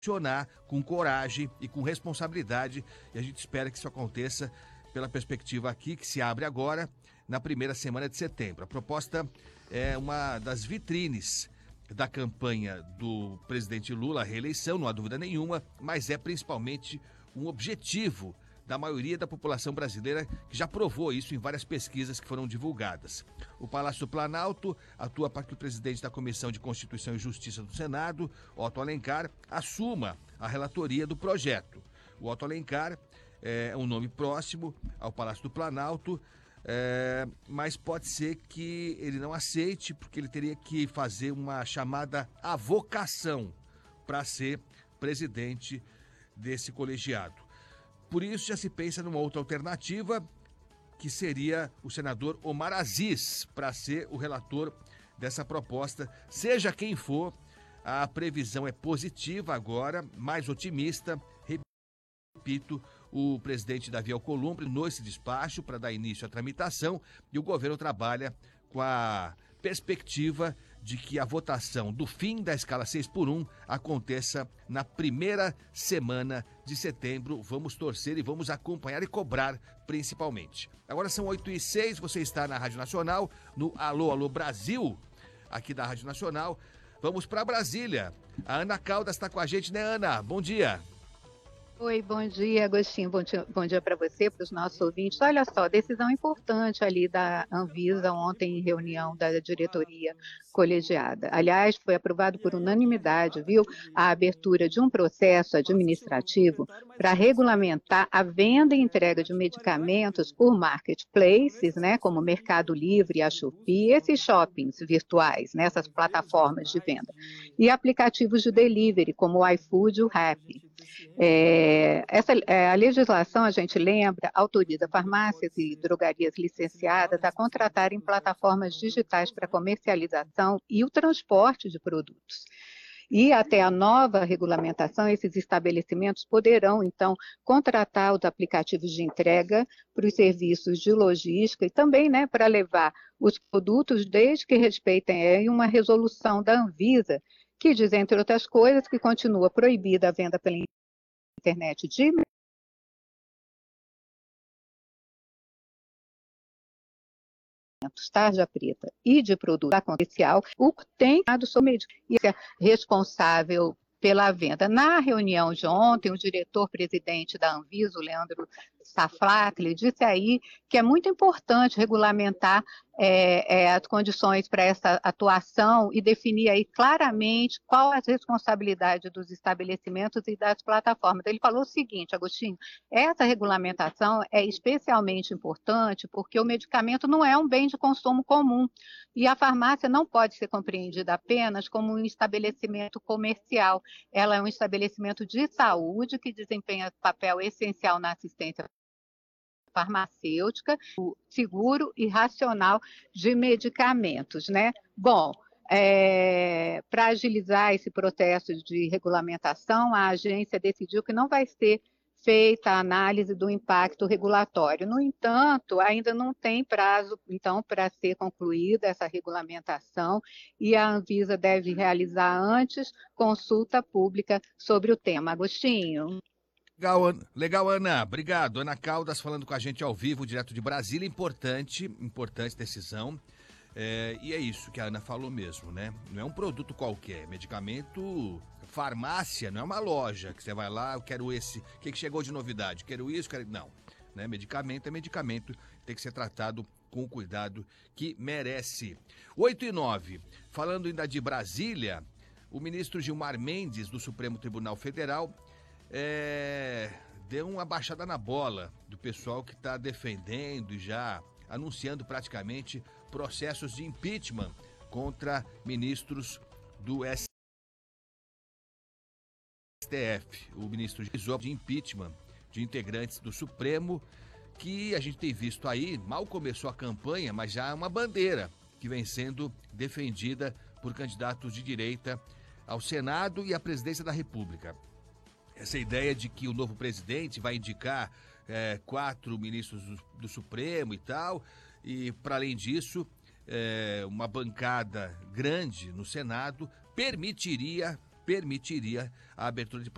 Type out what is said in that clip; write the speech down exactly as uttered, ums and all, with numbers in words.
funcionar com coragem e com responsabilidade, e a gente espera que isso aconteça pela perspectiva aqui que se abre agora na primeira semana de setembro. A proposta é uma das vitrines da campanha do presidente Lula, a reeleição, não há dúvida nenhuma, mas é principalmente um objetivo da maioria da população brasileira que já provou isso em várias pesquisas que foram divulgadas. O Palácio do Planalto atua para que o presidente da Comissão de Constituição e Justiça do Senado, Otto Alencar, assuma a relatoria do projeto. O Otto Alencar é um nome próximo ao Palácio do Planalto, é, mas pode ser que ele não aceite, porque ele teria que fazer uma chamada avocação para ser presidente desse colegiado. Por isso já se pensa numa outra alternativa, que seria o senador Omar Aziz, para ser o relator dessa proposta. Seja quem for, a previsão é positiva agora, mais otimista. Repito, o presidente Davi Alcolumbre no esse despacho para dar início à tramitação, e o governo trabalha com a perspectiva de que a votação do fim da escala seis por um aconteça na primeira semana de setembro. Vamos torcer e vamos acompanhar e cobrar principalmente. Agora são oito e seis, você está na Rádio Nacional, no Alô, Alô Brasil, aqui da Rádio Nacional. Vamos para Brasília. A Ana Caldas está com a gente, né, Ana? Bom dia. Oi, bom dia, Agostinho. Bom dia, bom dia para você, para os nossos ouvintes. Olha só, decisão importante ali da Anvisa ontem em reunião da diretoria colegiada. Aliás, foi aprovado por unanimidade, viu, a abertura de um processo administrativo para regulamentar a venda e entrega de medicamentos por marketplaces, né, como Mercado Livre e a Shopee, esses shoppings virtuais, né, essas plataformas de venda, e aplicativos de delivery, como o iFood e o Rappi. É, essa, é, a legislação, a gente lembra, autoriza farmácias e drogarias licenciadas a contratarem plataformas digitais para comercialização e o transporte de produtos. E até a nova regulamentação, esses estabelecimentos poderão, então, contratar os aplicativos de entrega para os serviços de logística e também, né, para levar os produtos, desde que respeitem uma resolução da Anvisa, que diz, entre outras coisas, que continua proibida a venda pela internet de tarja preta e de produto comercial, o tem dado sobre e é responsável pela venda. Na reunião de ontem, o diretor-presidente da Anvisa, o Leandro Saflacli, disse aí que é muito importante regulamentar é, é, as condições para essa atuação e definir aí claramente qual as responsabilidades dos estabelecimentos e das plataformas. Ele falou o seguinte, Agostinho, essa regulamentação é especialmente importante porque o medicamento não é um bem de consumo comum e a farmácia não pode ser compreendida apenas como um estabelecimento comercial. Ela é um estabelecimento de saúde que desempenha papel essencial na assistência farmacêutica, seguro e racional de medicamentos, né? Bom, é, para agilizar esse processo de regulamentação, a agência decidiu que não vai ser feita a análise do impacto regulatório. No entanto, ainda não tem prazo, então, para ser concluída essa regulamentação, e a Anvisa deve realizar antes consulta pública sobre o tema. Agostinho. Legal, Ana. Legal, Ana. Obrigado. Ana Caldas falando com a gente ao vivo, direto de Brasília. Importante, importante decisão. É, e é isso que a Ana falou mesmo, né? Não é um produto qualquer. Medicamento, farmácia, não é uma loja que você vai lá, eu quero esse. O que, que chegou de novidade? Quero isso, quero... Não. Né? Medicamento é medicamento. Tem que ser tratado com o cuidado que merece. oito e nove. Falando ainda de Brasília, o ministro Gilmar Mendes, do Supremo Tribunal Federal, É, deu uma baixada na bola do pessoal que está defendendo e já anunciando praticamente processos de impeachment contra ministros do S T F. O ministro avisou de impeachment de integrantes do Supremo, que a gente tem visto aí, mal começou a campanha, mas já é uma bandeira que vem sendo defendida por candidatos de direita ao Senado e à presidência da República. Essa ideia de que o novo presidente vai indicar é, quatro ministros do, do Supremo e tal, e para além disso, é, uma bancada grande no Senado permitiria, permitiria a abertura de